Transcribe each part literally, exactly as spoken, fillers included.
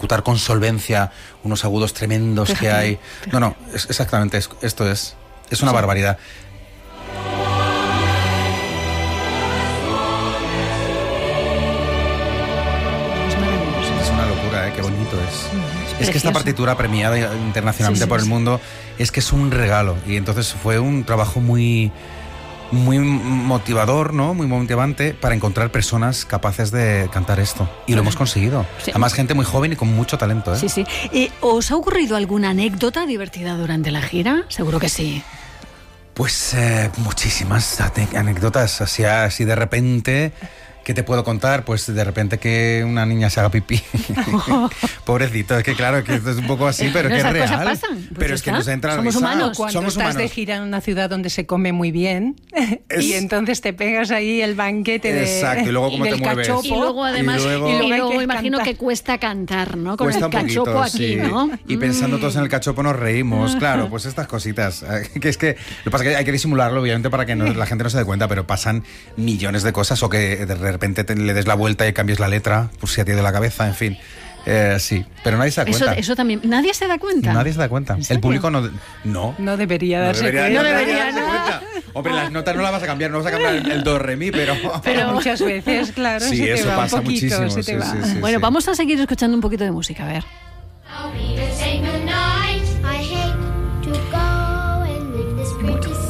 ejecutar con solvencia unos agudos tremendos Fíjate, que hay. fíjate. No, no, es, exactamente, es, esto es, es una Sí. barbaridad. Es maravilloso. Es una locura, ¿eh? Qué bonito es. Es Es que esta precioso. partitura premiada internacionalmente Sí, sí, por el sí. mundo es que es un regalo. Y entonces fue un trabajo muy, muy motivador, ¿no? Muy motivante para encontrar personas capaces de cantar esto. Y lo hemos conseguido. Sí. Además, gente muy joven y con mucho talento, ¿eh? Sí, sí. Eh, ¿Os ha ocurrido alguna anécdota divertida durante la gira? Seguro que sí. Pues eh, muchísimas ane- anécdotas. Así, así de repente... ¿Qué te puedo contar? Pues de repente que una niña se haga pipí. Pobrecito, es que claro, que esto es un poco así, pero que es Esas real. cosas pasan. Pues pero ya es que está. nos entra la Somos risa. humanos. Cuando Somos estás humanos. de gira en una ciudad donde se come muy bien Es- y entonces te pegas ahí el banquete de, Exacto, y luego cómo te del mueves. cachopo. Y luego además, Y y luego- luego, Y luego hay que imagino cantar. que cuesta cantar, ¿no? Con Cuesta el un poquito, cachopo aquí, sí. ¿no? Y pensando Mm. todos en el cachopo nos reímos, claro, pues estas cositas. Que es que lo que pasa es que hay que disimularlo, obviamente, para que no- la gente no se dé cuenta, pero pasan millones de cosas, o que de repente te- le des la vuelta y cambies la letra, por si a ti de la cabeza, en fin. Eh, sí, pero nadie se da Eso, cuenta. eso también. ¿Nadie se da cuenta? Nadie se da cuenta. ¿En El serio? público no. No. No debería darse debería, cuenta. No debería, darse ¿no? cuenta. Hombre, las notas no las vas a cambiar, no vas a cambiar el, el do, re, mi, pero... Pero muchas veces, claro, Sí, se te eso va pasa un poquito, muchísimo, se te sí, va. sí, sí. Bueno, vamos a seguir escuchando un poquito de música, a ver. I'll be the same tonight. I hate to go and leave this pretty sight.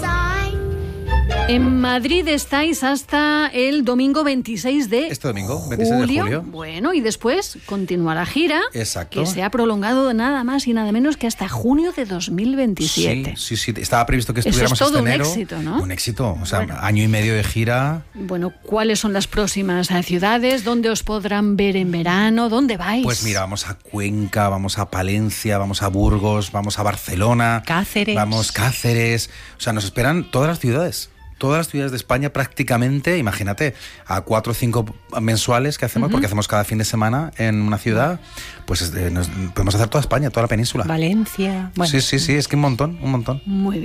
En Madrid estáis hasta el domingo veintiséis de Este domingo, veintiséis de julio. Bueno, y después continúa la gira. Exacto. Que se ha prolongado nada más y nada menos que hasta junio de dos mil veintisiete. Sí, sí, sí. Estaba previsto que Eso es estuviéramos todo este un enero. éxito, ¿no? Un éxito. O sea, Bueno. año y medio de gira. Bueno, ¿cuáles son las próximas eh, ciudades? ¿Dónde os podrán ver en verano? ¿Dónde vais? Pues mira, vamos a Cuenca, vamos a Palencia, vamos a Burgos, vamos a Barcelona. Cáceres. Vamos Cáceres. O sea, nos esperan todas las ciudades. Todas las ciudades de España prácticamente, imagínate, a cuatro o cinco mensuales que hacemos, porque hacemos cada fin de semana en una ciudad, pues eh, nos- podemos hacer toda España, toda la península. Valencia. Bueno. Sí, sí, sí, es que un montón, un montón. Muy bien.